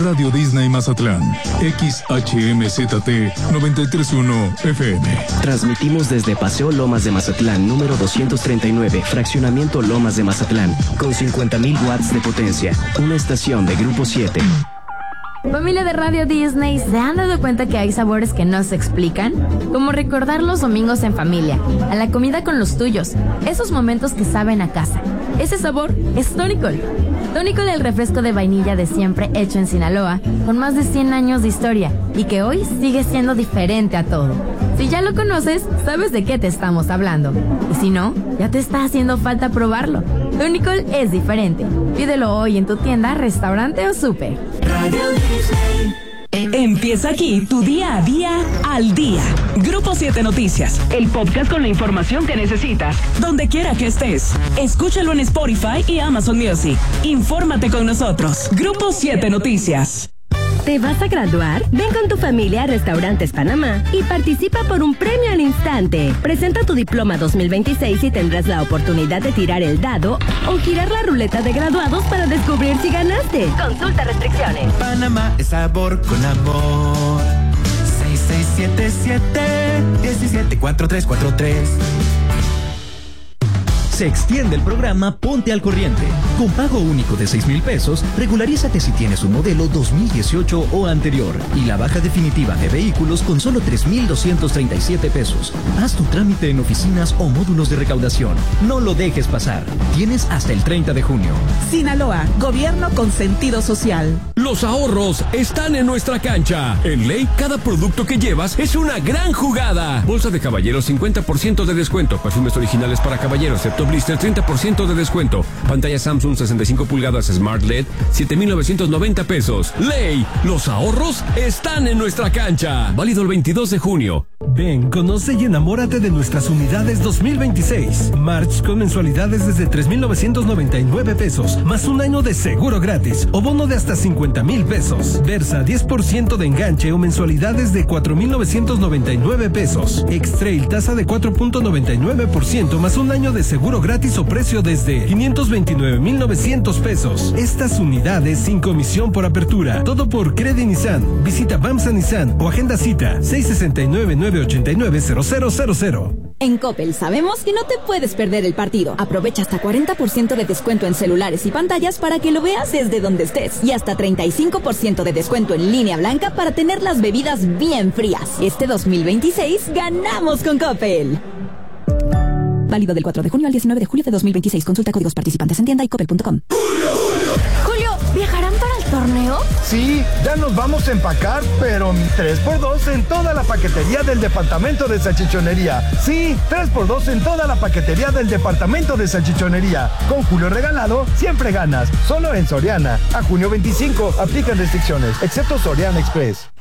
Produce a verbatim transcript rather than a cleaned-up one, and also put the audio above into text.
Radio Disney Mazatlán, X H M Z T noventa y tres punto uno F M. Transmitimos desde Paseo Lomas de Mazatlán, número doscientos treinta y nueve, Fraccionamiento Lomas de Mazatlán, con cincuenta mil watts de potencia. Una estación de Grupo siete. Familia de Radio Disney, ¿se han dado cuenta que hay sabores que no se explican? Como recordar los domingos en familia, a la comida con los tuyos, esos momentos que saben a casa. Ese sabor es Tonicol. Tonicol, el refresco de vainilla de siempre hecho en Sinaloa, con más de cien años de historia y que hoy sigue siendo diferente a todo. Si ya lo conoces, sabes de qué te estamos hablando. Y si no, ya te está haciendo falta probarlo. Tonicol es diferente. Pídelo hoy en tu tienda, restaurante o súper. Empieza aquí tu día a día al día. Grupo siete Noticias, el podcast con la información que necesitas, donde quiera que estés. Escúchalo en Spotify y Amazon Music. Infórmate con nosotros. Grupo siete Noticias. ¿Te vas a graduar? Ven con tu familia a Restaurantes Panamá y participa por un premio al instante. Presenta tu diploma dos mil veintiséis y tendrás la oportunidad de tirar el dado o girar la ruleta de graduados para descubrir si ganaste. Consulta restricciones. Panamá es sabor con amor. seis seis siete siete, uno siete cuatro tres cuatro tres. Se extiende el programa Ponte al Corriente. Con pago único de seis mil pesos, regularízate si tienes un modelo dos mil dieciocho o anterior. Y la baja definitiva de vehículos con solo tres mil doscientos treinta y siete pesos. Haz tu trámite en oficinas o módulos de recaudación. No lo dejes pasar. Tienes hasta el treinta de junio. Sinaloa, gobierno con sentido social. Los ahorros están en nuestra cancha. En Ley, cada producto que llevas es una gran jugada. Bolsa de caballeros, cincuenta por ciento de descuento. Perfumes originales para caballeros, excepto blister, treinta por ciento de descuento. Pantalla Samsung sesenta y cinco pulgadas Smart L E D, siete mil novecientos noventa pesos. Ley, los ahorros están en nuestra cancha. Válido el veintidós de junio. Ven, conoce y enamórate de nuestras unidades dos mil veintiséis. March con mensualidades desde tres mil novecientos noventa y nueve pesos, más un año de seguro gratis o bono de hasta cincuenta mil pesos. Versa diez por ciento de enganche o mensualidades de cuatro mil novecientos noventa y nueve pesos. X-Trail tasa de cuatro punto noventa y nueve por ciento más un año de seguro gratis o precio desde quinientos veintinueve mil novecientos pesos. Estas unidades sin comisión por apertura. Todo por Credit Nissan. Visita Bamsa Nissan o agenda cita seis seis nueve, nueve ocho nueve, cero cero cero cero. En Coppel sabemos que no te puedes perder el partido. Aprovecha hasta cuarenta por ciento de descuento en celulares y pantallas para que lo veas desde donde estés. Y hasta treinta y cinco por ciento de descuento en línea blanca para tener las bebidas bien frías. Este dos mil veintiséis ganamos con Coppel. Válido del cuatro de junio al diecinueve de julio de dos mil veintiséis. Consulta códigos participantes en tienda y coppel punto com. Julio, ¿viajarán para el torneo? Sí, ya nos vamos a empacar, pero tres por dos en toda la paquetería del departamento de salchichonería. Sí, tres por dos en toda la paquetería del departamento de salchichonería. Con Julio regalado, siempre ganas. Solo en Soriana. A junio veinticinco, aplican restricciones, excepto Soriana Express.